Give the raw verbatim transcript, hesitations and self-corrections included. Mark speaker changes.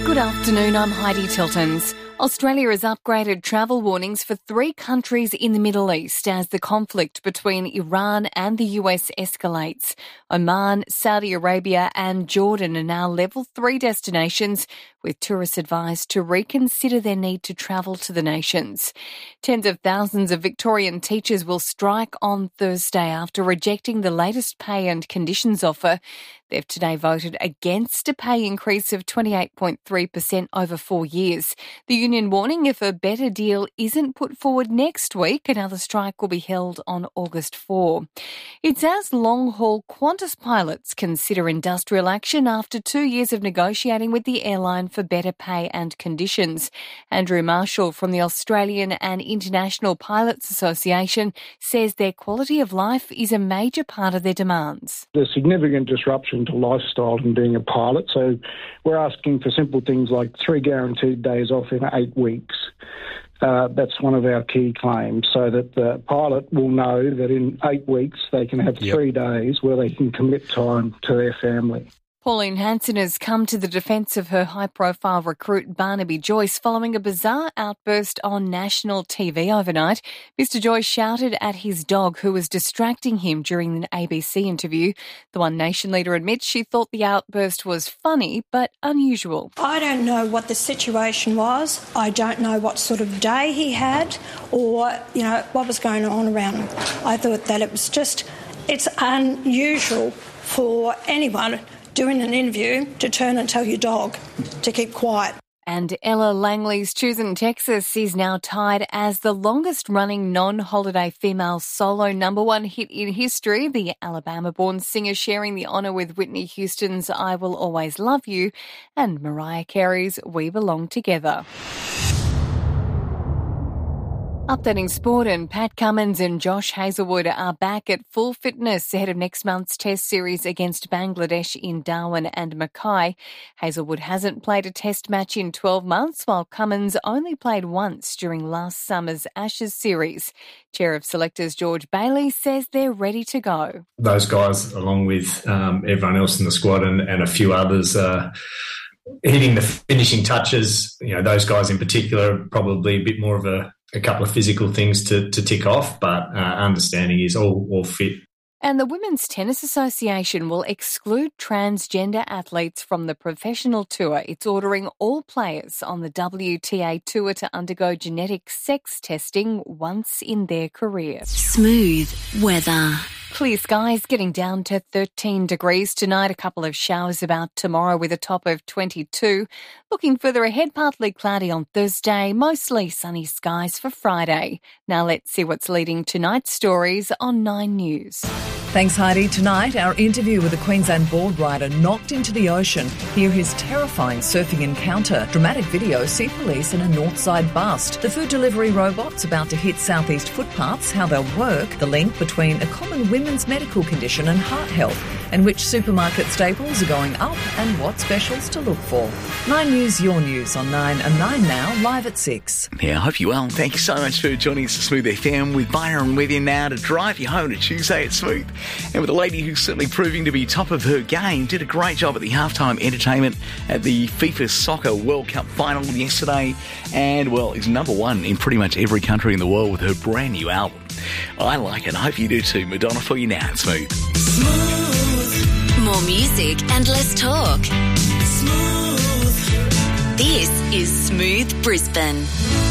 Speaker 1: Good afternoon, I'm Heidi Tiltons. Australia has upgraded travel warnings for three countries in the Middle East as the conflict between Iran and the U S escalates. Oman, Saudi Arabia and Jordan are now level three destinations, with tourists advised to reconsider their need to travel to the nations. Tens of thousands of Victorian teachers will strike on Thursday after rejecting the latest pay and conditions offer. They've today voted against a pay increase of twenty-eight point three percent over four years. The union warning if a better deal isn't put forward next week, another strike will be held on August fourth. It's as long-haul Qantas pilots consider industrial action after two years of negotiating with the airline for better pay and conditions. Andrew Marshall from the Australian and International Pilots Association says their quality of life is a major part of their demands.
Speaker 2: There's significant disruption to lifestyle in being a pilot, so we're asking for simple things like three guaranteed days off in eight weeks. Uh, that's one of our key claims, so that the pilot will know that in eight weeks they can have yep. three days where they can commit time to their family.
Speaker 1: Pauline Hanson has come to the defence of her high-profile recruit Barnaby Joyce following a bizarre outburst on national T V overnight. Mister Joyce shouted at his dog, who was distracting him during an A B C interview. The One Nation leader admits she thought the outburst was funny but unusual.
Speaker 3: I don't know what the situation was. I don't know what sort of day he had or, you know, what was going on around him. I thought that it was just, it's unusual for anyone doing an interview to turn and tell your dog to keep quiet.
Speaker 1: And Ella Langley's Choosing Texas is now tied as the longest-running non-holiday female solo number one hit in history, the Alabama-born singer sharing the honour with Whitney Houston's I Will Always Love You and Mariah Carey's We Belong Together. Updating sport, and Pat Cummins and Josh Hazlewood are back at full fitness ahead of next month's Test series against Bangladesh in Darwin and Mackay. Hazlewood hasn't played a Test match in twelve months, while Cummins only played once during last summer's Ashes series. Chair of Selectors George Bailey says they're ready to go.
Speaker 4: Those guys, along with um, everyone else in the squad and, and a few others, uh, hitting the finishing touches. You know, those guys in particular, probably a bit more of a a couple of physical things to, to tick off, but uh, understanding is all, all fit.
Speaker 1: And the Women's Tennis Association will exclude transgender athletes from the professional tour. It's ordering all players on the W T A tour to undergo genetic sex testing once in their career.
Speaker 5: Smooth weather.
Speaker 1: Clear skies, getting down to thirteen degrees tonight. A couple of showers about tomorrow with a top of twenty-two. Looking further ahead, partly cloudy on Thursday, mostly sunny skies for Friday. Now let's see what's leading tonight's stories on Nine News.
Speaker 6: Thanks, Heidi. Tonight, our interview with a Queensland board rider knocked into the ocean. Hear his terrifying surfing encounter. Dramatic video, see police in a Northside bust. The food delivery robots about to hit southeast footpaths, how they'll work. The link between a common women's medical condition and heart health. And which supermarket staples are going up and what specials to look for. Nine News, your news on Nine and Nine now, live at six.
Speaker 7: Yeah, I hope you're well. Thank you so much for joining us at Smooth F M with Byron with you now to drive you home to Tuesday at Smooth. And with a lady who's certainly proving to be top of her game, did a great job at the halftime entertainment at the FIFA Soccer World Cup final yesterday, and, well, is number one in pretty much every country in the world with her brand new album. I like it. I hope you do too. Madonna for you now at Smooth.
Speaker 5: Smooth. More music and less talk. Smooth. This is Smooth Brisbane.